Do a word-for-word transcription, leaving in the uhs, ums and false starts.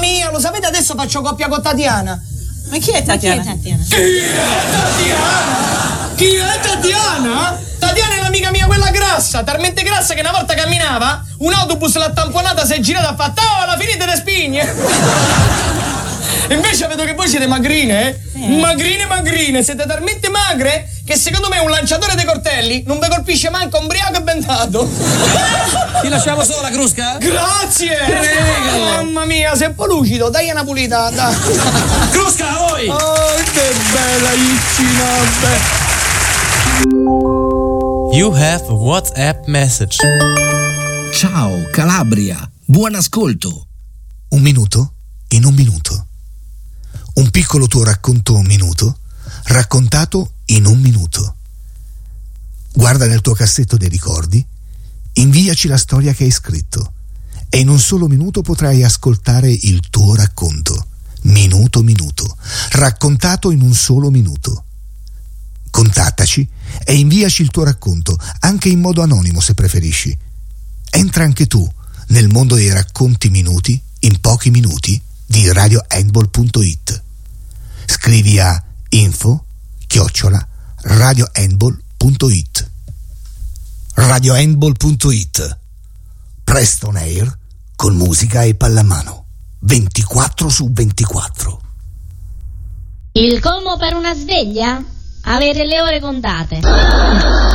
mia, lo sapete, adesso faccio coppia con Tatiana. Ma chi è Tatiana? Chi è Tatiana? Chi è Tatiana? Chi è Tatiana? Tatiana è l'amica mia, quella grassa, talmente grassa che una volta camminava, un autobus l'ha tamponata, si è girata e ha fatto oh, alla finite le spigne. Invece vedo che voi siete magrine, eh? Sì. Magrine, magrine, siete talmente magre che secondo me un lanciatore dei coltelli non vi colpisce manco ubriaco e bendato. Ti lasciamo sola, Crusca? Grazie! Prego. Mamma mia, sei un po' lucido, dai una pulita, dai. Crusca, voi! Oh, che bella Iccina! You have a WhatsApp message. Ciao Calabria, buon ascolto. Un minuto in un minuto. Un piccolo tuo racconto un minuto, raccontato in un minuto. Guarda nel tuo cassetto dei ricordi, inviaci la storia che hai scritto e in un solo minuto potrai ascoltare il tuo racconto. Minuto minuto, raccontato in un solo minuto. Contattaci e inviaci il tuo racconto, anche in modo anonimo se preferisci. Entra anche tu nel mondo dei racconti minuti in pochi minuti di radio handball punto it. Scrivi a info chiocciola radio handball punto it. radio handball punto it. Presto on air con musica e pallamano ventiquattro su ventiquattro. Il colmo per una sveglia? Avere le ore contate.